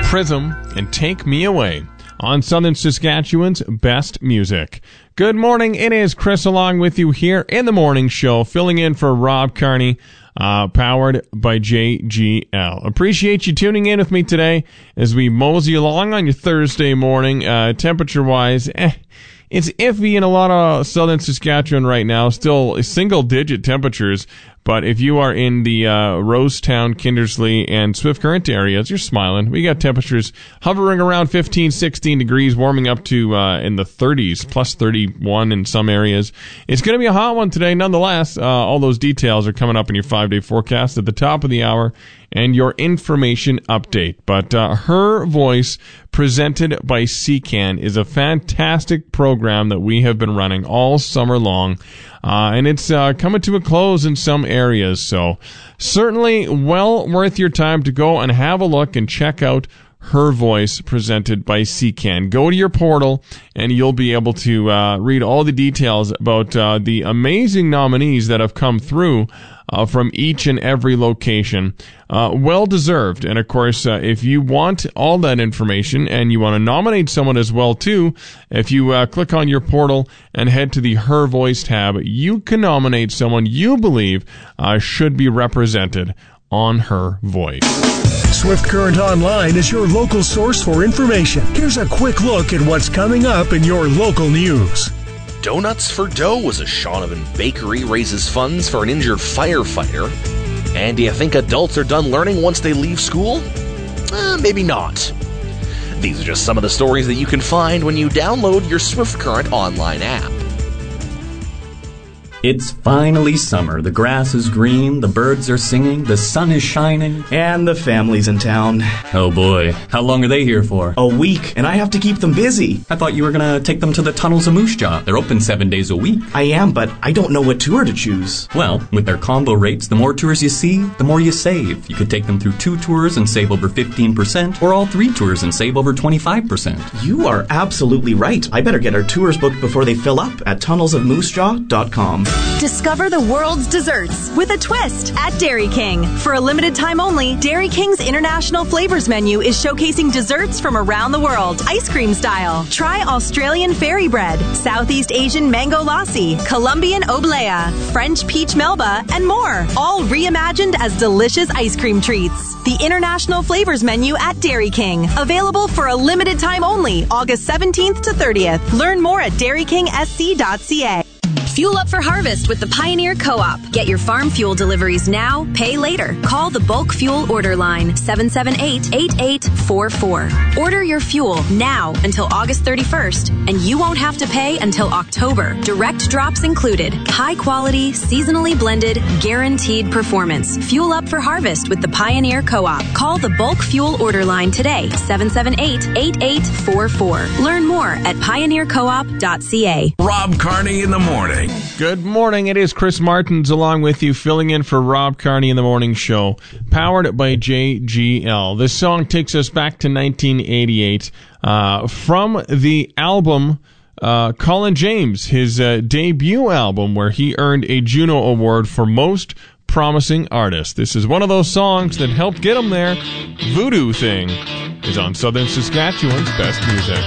Prism and Take Me Away on Southern Saskatchewan's Best Music. Good morning, it is Chris along with you here in the morning show, filling in for Rob Carney, powered by JGL. Appreciate you tuning in with me today as we mosey along on your Thursday morning. Temperature-wise, it's iffy in a lot of Southern Saskatchewan right now, still single-digit temperatures. But if you are in the Rosetown, Kindersley, and Swift Current areas, you're smiling. We got temperatures hovering around 15, 16 degrees, warming up to in the 30s, plus 31 in some areas. It's going to be a hot one today, nonetheless. All those details are coming up in your 5-day forecast at the top of the hour and your information update. But Her Voice, presented by CCAN, is a fantastic program that we have been running all summer long. And it's coming to a close in some areas, so certainly well worth your time to go and have a look and check out Her Voice, presented by CCAN. Go to your portal, and you'll be able to read all the details about the amazing nominees that have come through from each and every location. Well deserved. And of course, if you want all that information and you want to nominate someone as well too, if you click on your portal and head to the Her Voice tab, you can nominate someone you believe should be represented on Her Voice. Swift Current Online is your local source for information. Here's a quick look at what's coming up in your local news. Donuts for Dough as a Shaunavon bakery raises funds for an injured firefighter. And do you think adults are done learning once they leave school? Maybe not. These are just some of the stories that you can find when you download your Swift Current Online app. It's finally summer. The grass is green, the birds are singing, the sun is shining. And the family's in town. Oh boy, how long are they here for? A week, and I have to keep them busy. I thought you were gonna take them to the Tunnels of Moose Jaw. They're open 7 days a week. I am, but I don't know what tour to choose. Well, with their combo rates, the more tours you see, the more you save. You could take them through 2 tours and save over 15%, or all 3 tours and save over 25%. You are absolutely right. I better get our tours booked before they fill up at tunnelsofmoosejaw.com. Discover the world's desserts with a twist at Dairy King. For a limited time only, Dairy King's International Flavors menu is showcasing desserts from around the world, ice cream style. Try Australian fairy bread, Southeast Asian mango lassi, Colombian oblea, French peach melba, and more. All reimagined as delicious ice cream treats. The International Flavors menu at Dairy King. Available for a limited time only, August 17th to 30th. Learn more at dairykingsc.ca. Fuel up for harvest with the Pioneer Co-op. Get your farm fuel deliveries now, pay later. Call the Bulk Fuel Order Line, 778-8844. Order your fuel now until August 31st, and you won't have to pay until October. Direct drops included. High quality, seasonally blended, guaranteed performance. Fuel up for harvest with the Pioneer Co-op. Call the Bulk Fuel Order Line today, 778-8844. Learn more at pioneercoop.ca. Rob Carney in the morning. Good morning. It is Chris Martins along with you, filling in for Rob Carney in the morning show, powered by JGL. This song takes us back to 1988 from the album Colin James, his debut album, where he earned a Juno Award for Most Promising Artist. This is one of those songs that helped get him there. Voodoo Thing is on Southern Saskatchewan's Best Music.